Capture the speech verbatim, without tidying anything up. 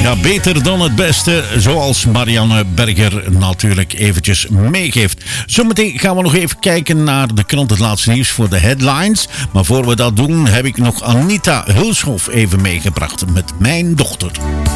Ja, beter dan het beste, zoals Marianne Berger natuurlijk eventjes meegeeft. Zometeen gaan we nog even kijken naar de krant Het Laatste Nieuws voor de headlines. Maar voor we dat doen, heb ik nog Anita Hulshoff even meegebracht met Mijn Dochter.